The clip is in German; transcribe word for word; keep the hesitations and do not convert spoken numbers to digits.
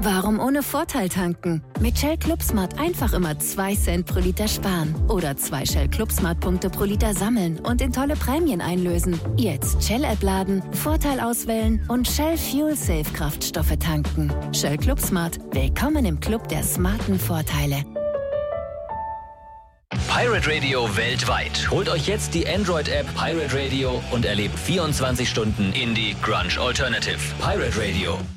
Warum ohne Vorteil tanken? Mit Shell ClubSmart einfach immer zwei Cent pro Liter sparen. Oder zwei Shell ClubSmart-Punkte pro Liter sammeln und in tolle Prämien einlösen. Jetzt Shell-App laden, Vorteil auswählen und Shell Fuel Safe Kraftstoffe tanken. Shell ClubSmart. Willkommen im Club der smarten Vorteile. Pirate Radio weltweit. Holt euch jetzt die Android-App Pirate Radio und erlebt vierundzwanzig Stunden Indie Grunge Alternative. Pirate Radio.